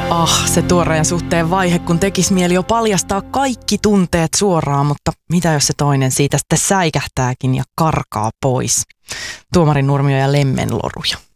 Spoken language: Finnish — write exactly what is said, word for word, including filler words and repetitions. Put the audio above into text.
Ah, se tuorean suhteen vaihe, kun tekis mieli jo paljastaa kaikki tunteet suoraan, mutta mitä jos se toinen siitä sitten säikähtääkin ja karkaa pois? Tuomarin Nurmio ja Lemmenloruja.